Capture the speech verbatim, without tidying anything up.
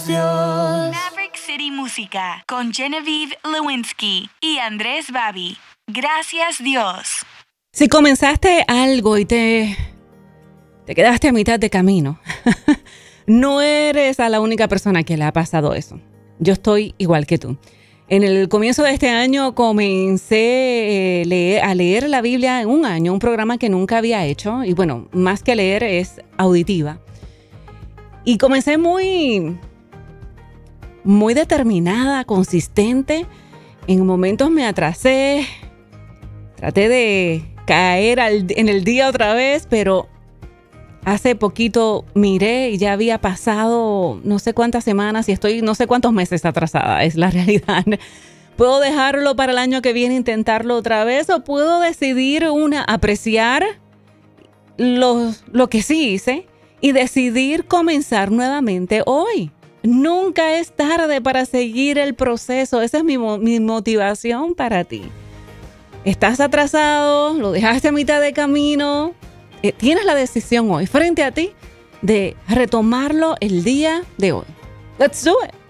Maverick City Música con Genevieve Lewinsky y Andrés Babi. Gracias Dios. Si comenzaste algo y te, te quedaste a mitad de camino, no eres a la única persona que le ha pasado eso. Yo estoy igual que tú. En el comienzo de este año comencé eh, leer, a leer la Biblia en un año, un programa que nunca había hecho. Y bueno, más que leer es auditiva. Y comencé muy, muy determinada, consistente. En momentos me atrasé, traté de caer al, en el día otra vez, pero hace poquito miré y ya había pasado no sé cuántas semanas y estoy no sé cuántos meses atrasada, es la realidad. ¿Puedo dejarlo para el año que viene, intentarlo otra vez, o puedo decidir una, apreciar lo, lo que sí hice y decidir comenzar nuevamente hoy? Nunca es tarde para seguir el proceso. Esa es mi, mi motivación para ti. Estás atrasado, lo dejaste a mitad de camino. Eh, tienes la decisión hoy frente a ti de retomarlo el día de hoy. Let's do it.